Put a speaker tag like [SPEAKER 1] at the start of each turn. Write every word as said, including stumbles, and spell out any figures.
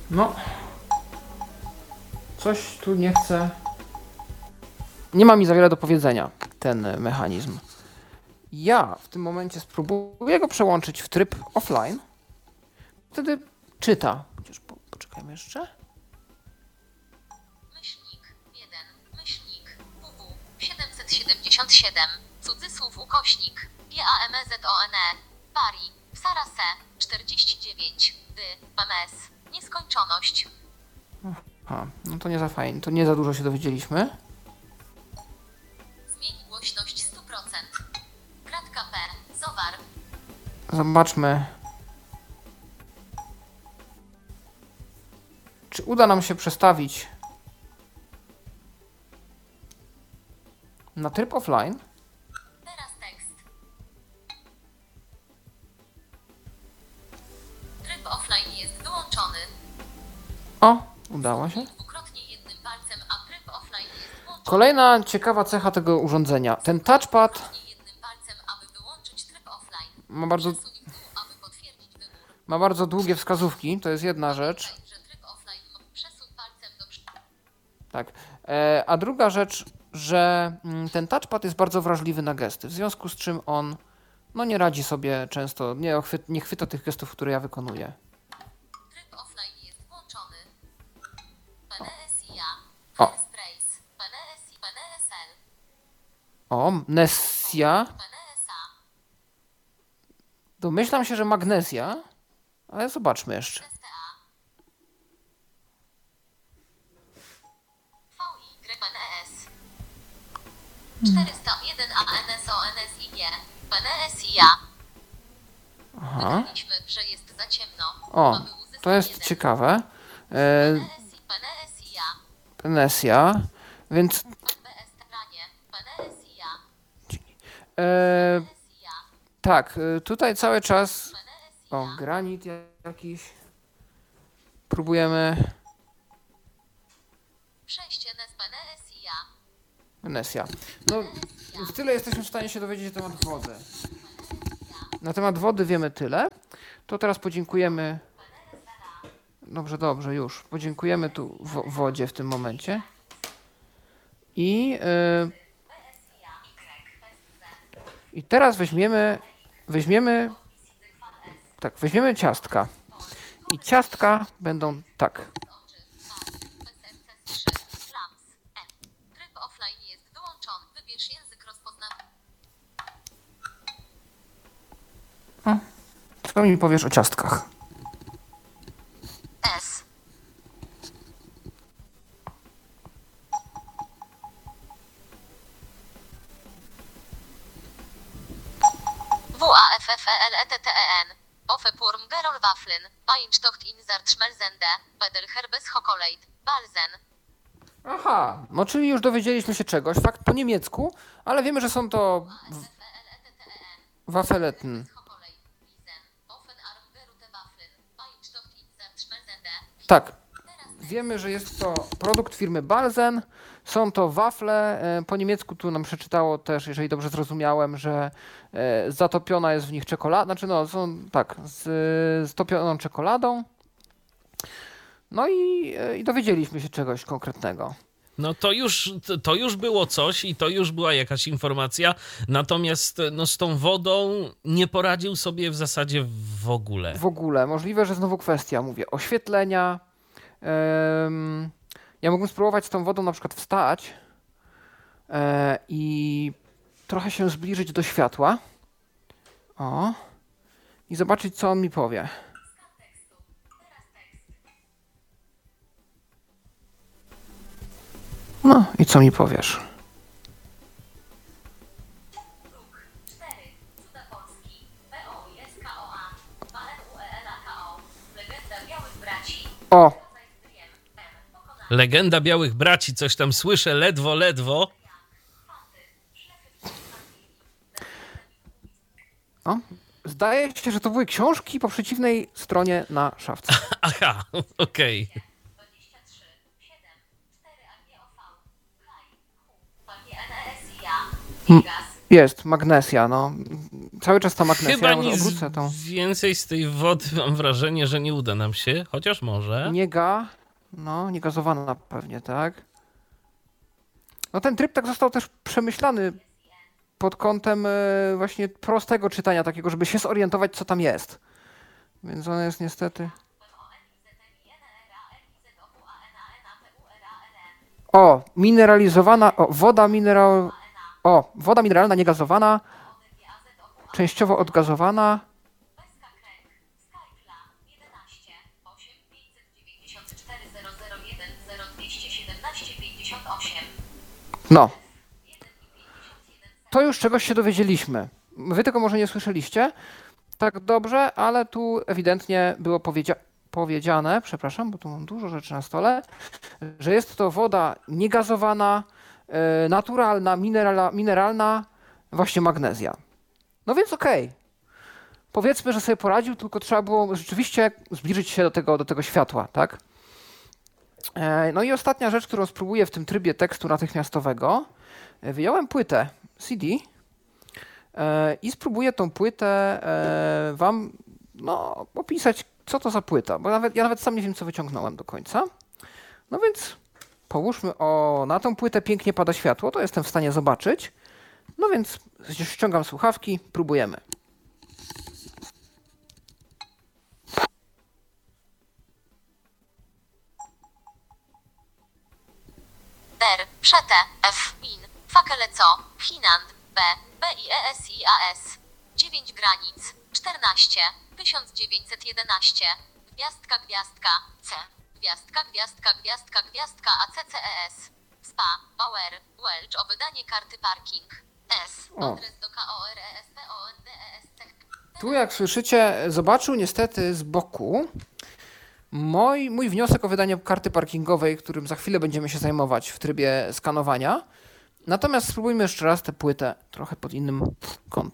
[SPEAKER 1] No. Coś tu nie chce. Nie ma mi za wiele do powiedzenia ten mechanizm. Ja w tym momencie spróbuję go przełączyć w tryb offline. Wtedy czyta. Chociaż po, poczekajmy jeszcze.
[SPEAKER 2] Myślnik jeden, myślnik W W siedemset siedemdziesiąt siedem, cudzysłów ukośnik, G A M E Z O N E, Bari, Sarase, czterdzieści dziewięć, D, M S, nieskończoność.
[SPEAKER 1] A, no to nie za fajnie, to nie za dużo się dowiedzieliśmy.
[SPEAKER 2] Zmień głośność sto procent. Kratka P, Zowar.
[SPEAKER 1] Zobaczmy, czy uda nam się przestawić na tryb offline.
[SPEAKER 2] Teraz tekst. Tryb offline jest wyłączony.
[SPEAKER 1] O, udało się.
[SPEAKER 2] Dwukrotnie jednym palcem, a tryb offline jest włączony.
[SPEAKER 1] Kolejna ciekawa cecha tego urządzenia. Ten touchpad
[SPEAKER 2] Dwukrotnie jednym palcem, aby wyłączyć tryb offline.
[SPEAKER 1] ma bardzo,
[SPEAKER 2] Przesuń w dół, aby potwierdzić wybór.
[SPEAKER 1] ma bardzo długie wskazówki, to jest jedna rzecz.
[SPEAKER 2] Pamiętaj, że tryb offline ma- przesuń palcem do przodu.
[SPEAKER 1] Tak. E, a druga rzecz, że mm, ten touchpad jest bardzo wrażliwy na gesty, w związku z czym on no, nie radzi sobie często, nie, ochwy- nie chwyta tych gestów, które ja wykonuję.
[SPEAKER 2] Tryb offline jest włączony. P N S I A.
[SPEAKER 1] O.
[SPEAKER 2] Sprace. P N S I. P N S L.
[SPEAKER 1] O, Nessia.
[SPEAKER 2] P N S A.
[SPEAKER 1] Domyślam się, że magnezja, ale zobaczmy jeszcze.
[SPEAKER 2] S T A. V Y. P N S. czterysta jeden A N S O N S I G. P N S I A.
[SPEAKER 1] Aha.
[SPEAKER 2] Wybraliśmy, że jest za ciemno.
[SPEAKER 1] O,
[SPEAKER 2] Aby uzyskać
[SPEAKER 1] to jest
[SPEAKER 2] jeden.
[SPEAKER 1] ciekawe. E,
[SPEAKER 2] P N S I. P N S I A.
[SPEAKER 1] Nessia, więc
[SPEAKER 2] B S T-ranie. P N S I A.
[SPEAKER 1] e,
[SPEAKER 2] P N S I A.
[SPEAKER 1] tak, e, tutaj cały czas.
[SPEAKER 2] P N S I
[SPEAKER 1] O,
[SPEAKER 2] A.
[SPEAKER 1] granit jakiś. Próbujemy.
[SPEAKER 2] Przejście na P N S I A.
[SPEAKER 1] Nessia. No, w tyle jesteśmy w stanie się dowiedzieć na temat wody. Na temat wody wiemy tyle. To teraz podziękujemy. Dobrze, dobrze, już. Podziękujemy tu wo- wodzie w tym momencie. I, yy, i teraz weźmiemy, weźmiemy, tak, weźmiemy ciastka. I ciastka będą tak.
[SPEAKER 2] Oczy. P S M C trzy. Rams. N. Tryb offline jest wyłączony. Wybierz język rozpoznawczy.
[SPEAKER 1] Co mi powiesz o ciastkach?
[SPEAKER 2] S. W A F F E L E T T E N. Offe Purm Gerol Waffeln. Einstocht in Zartschmelzende. Bedel Herbes Chocolate. Balzen.
[SPEAKER 1] Aha, no czyli już dowiedzieliśmy się czegoś. Fakt po niemiecku, ale wiemy, że są to w- wafeletn.
[SPEAKER 2] Chocolate. Wiesen. Offen Arm Gerute Waffeln. Einstocht in Zartschmelzende.
[SPEAKER 1] Tak, wiemy, że jest to produkt firmy Balzen. Są to wafle. e, Po niemiecku tu nam przeczytało też, jeżeli dobrze zrozumiałem, że e, zatopiona jest w nich czekolada. Znaczy, no, są tak, z, z topioną czekoladą. No i, e, i dowiedzieliśmy się czegoś konkretnego.
[SPEAKER 3] No to już, to- to już było coś i to już była jakaś informacja, natomiast no, z tą wodą nie poradził sobie w zasadzie w ogóle.
[SPEAKER 1] W ogóle możliwe, że znowu kwestia, mówię, oświetlenia. Em, ja mógłbym spróbować z tą wodą na przykład wstać e, i trochę się zbliżyć do światła. O. I zobaczyć, co on mi powie. No i co mi powiesz?
[SPEAKER 2] cztery. Cuda Polski. B O I S K O A. Balet U E L A K O. Legenda Białych Braci.
[SPEAKER 1] O,
[SPEAKER 2] Rodzaj Striem. M. Pokonany.
[SPEAKER 3] Legenda Białych Braci, coś tam słyszę, ledwo, ledwo.
[SPEAKER 1] o. Zdaje się, że to były książki po przeciwnej stronie na szafce.
[SPEAKER 3] Aha, okej.
[SPEAKER 2] dwadzieścia trzy. siedem. cztery A G O V. Haj. Hu. P G N S I A. Gigas.
[SPEAKER 1] Jest, magnesja, no. Cały czas ta magnesja,
[SPEAKER 3] Chyba
[SPEAKER 1] ja może
[SPEAKER 3] nic
[SPEAKER 1] obrócę tą.
[SPEAKER 3] więcej z tej wody mam wrażenie, że nie uda nam się, chociaż może.
[SPEAKER 1] Niega, no, niegazowana pewnie, tak? No ten tryb tak został też przemyślany pod kątem e, właśnie prostego czytania, takiego, żeby się zorientować, co tam jest. Więc on jest niestety... O, mineralizowana, o, woda mineral... O, woda mineralna niegazowana, częściowo odgazowana. No. To już czegoś się dowiedzieliśmy. Wy tego może nie słyszeliście tak dobrze, ale tu ewidentnie było powiedzia powiedziane, przepraszam, bo tu mam dużo rzeczy na stole, że jest to woda niegazowana, yy, naturalna, minerala, mineralna, właśnie magnezja. No więc okej. Okay. Powiedzmy, że sobie poradził, tylko trzeba było rzeczywiście zbliżyć się do tego, do tego światła, tak? Yy, no i ostatnia rzecz, którą spróbuję w tym trybie tekstu natychmiastowego. Wyjąłem płytę C D yy, i spróbuję tą płytę yy, wam no, opisać, co to za płyta, bo nawet, ja nawet sam nie wiem, co wyciągnąłem do końca. No więc połóżmy, o, na tą płytę pięknie pada światło, to jestem w stanie zobaczyć. No więc ściągam słuchawki, próbujemy.
[SPEAKER 2] Der, przete, F, in, fakele co, Hinand, B, B I E S I A S. dziewięć granic, czternaście, tysiąc dziewięćset jedenaście. Gwiazdka, gwiazdka, C. Gwiazdka, gwiazdka, gwiazdka, gwiazdka, A C C E S. Spa, Bauer, Welch o wydanie karty parking. S.
[SPEAKER 1] O.
[SPEAKER 2] Adres do K O R E S P O N D E S T.
[SPEAKER 1] Tu, jak słyszycie, zobaczył niestety z boku mój, mój wniosek o wydanie karty parkingowej, którym za chwilę będziemy się zajmować w trybie skanowania. Natomiast spróbujmy jeszcze raz tę płytę trochę pod innym kątem.